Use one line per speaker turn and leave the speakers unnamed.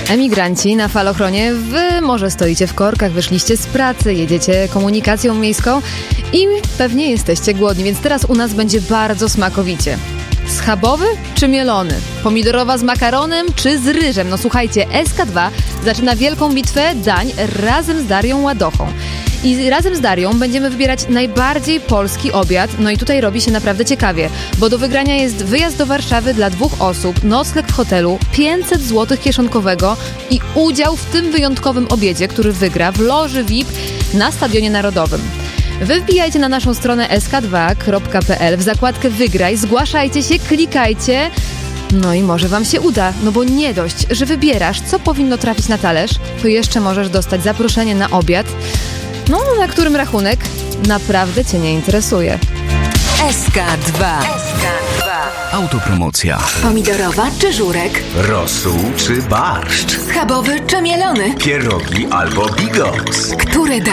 Emigranci na Falochronie, wy może stoicie w korkach, wyszliście z pracy, jedziecie komunikacją miejską i pewnie jesteście głodni, więc teraz u nas będzie bardzo smakowicie. Schabowy czy mielony? Pomidorowa z makaronem czy z ryżem? No słuchajcie, SK2 zaczyna wielką bitwę dań razem z Darią Ładochą. I razem z Darią będziemy wybierać najbardziej polski obiad. No i tutaj robi się naprawdę ciekawie, bo do wygrania jest wyjazd do Warszawy dla 2 osób, nocleg w hotelu, 500 zł kieszonkowego i udział w tym wyjątkowym obiedzie, który wygra w loży VIP na Stadionie Narodowym. Wy wbijajcie na naszą stronę sk2.pl w zakładkę Wygraj, zgłaszajcie się, klikajcie, no i może wam się uda, no bo nie dość, że wybierasz, co powinno trafić na talerz, to jeszcze możesz dostać zaproszenie na obiad, no na którym rachunek naprawdę cię nie interesuje.
SK2.
Autopromocja.
Pomidorowa czy żurek?
Rosół czy barszcz?
Schabowy czy mielony?
Pierogi albo bigos?
Które